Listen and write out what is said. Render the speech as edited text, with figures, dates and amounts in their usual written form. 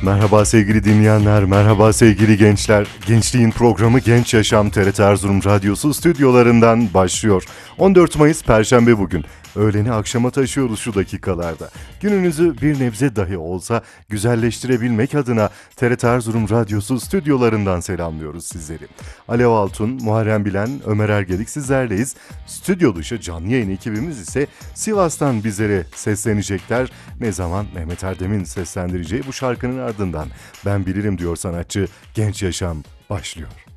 Merhaba sevgili dinleyenler, merhaba sevgili gençler. Gençliğin programı Genç Yaşam TRT Erzurum Radyosu stüdyolarından başlıyor. 14 Mayıs Perşembe bugün. Öğleni akşama taşıyoruz şu dakikalarda. Gününüzü bir nebze dahi olsa güzelleştirebilmek adına TRT Erzurum Radyosu stüdyolarından selamlıyoruz sizleri. Alev Altun, Muharrem Bilen, Ömer Ergelik sizlerleyiz. Stüdyo dışı canlı yayın ekibimiz ise Sivas'tan bizlere seslenecekler. Ne zaman Mehmet Erdem'in seslendireceği bu şarkının ardından Ben Bilirim diyor sanatçı, Genç Yaşam başlıyor.